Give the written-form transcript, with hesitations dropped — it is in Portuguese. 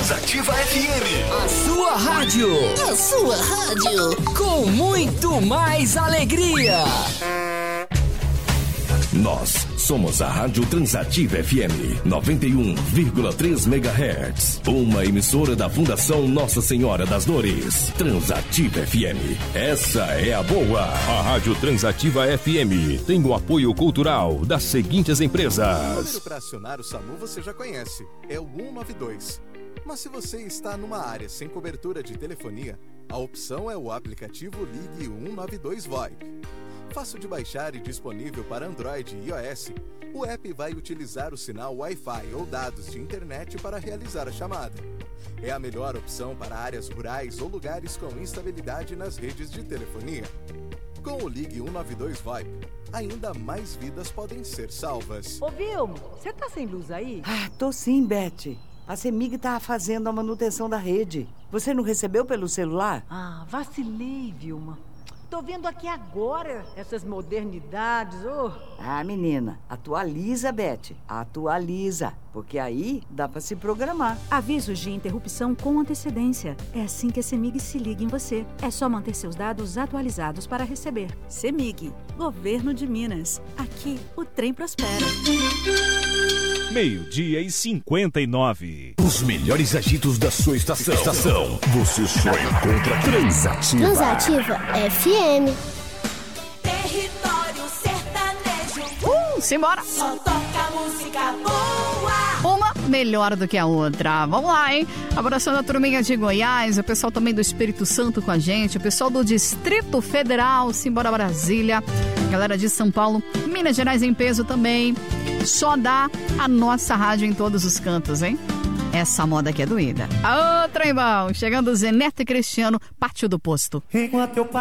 Transativa FM. A sua rádio. A sua rádio. Com muito mais alegria. Nós somos a Rádio Transativa FM 91,3 MHz. Uma emissora da Fundação Nossa Senhora das Dores. Transativa FM. Essa é a boa. A Rádio Transativa FM tem o apoio cultural das seguintes empresas. O número para acionar o SAMU você já conhece. É o 192. Mas se você está numa área sem cobertura de telefonia, a opção é o aplicativo Ligue 192 VoIP. Fácil de baixar e disponível para Android e iOS, o app vai utilizar o sinal Wi-Fi ou dados de internet para realizar a chamada. É a melhor opção para áreas rurais ou lugares com instabilidade nas redes de telefonia. Com o Ligue 192 VoIP, ainda mais vidas podem ser salvas. Ô Vilma, você tá sem luz aí? Tô sim, Beth. A CEMIG tá fazendo a manutenção da rede. Você não recebeu pelo celular? Vacilei, Vilma. Tô vendo aqui agora essas modernidades, Menina, atualiza, Beth. Atualiza, porque aí dá pra se programar. Avisos de interrupção com antecedência. É assim que a CEMIG se liga em você. É só manter seus dados atualizados para receber. CEMIG, Governo de Minas. Aqui o trem prospera. 12:59. Os melhores agitos da sua estação. Você só encontra Transativa. Transativa FM. Território sertanejo. Simbora. Só toca música boa. Uma melhor do que a outra. Vamos lá, hein? Abração da turminha de Goiás, o pessoal também do Espírito Santo com a gente, o pessoal do Distrito Federal, simbora Brasília, galera de São Paulo, Minas Gerais em peso também. Só dá a nossa rádio em todos os cantos, hein? Essa moda aqui é doída. Ô, trembão, chegando Zeneto e Cristiano, partiu do posto. Enquanto eu